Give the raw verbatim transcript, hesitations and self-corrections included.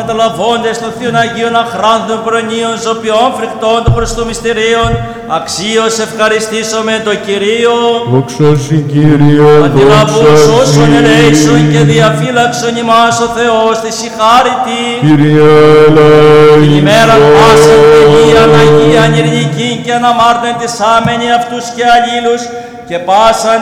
μεταλαβώντες των Θείων Αγίων Αχράντων προνοίων ζωπιών φρικτών των Χριστού μυστηρίων, αξίως ευχαριστήσομαι το Κυρίο. Δοξάσι Κύριε, Αντιλαβούς όσων δοξάσι. ελέησον και διαφύλαξον ημάς ο Θεός της συγχάρητη. Κύριε, Την ημέρα πάσαν τελείαν ελέησον. Αγία, ειρηνική και αναμάρτητη της άμενη αυτούς και αλλήλους και πάσαν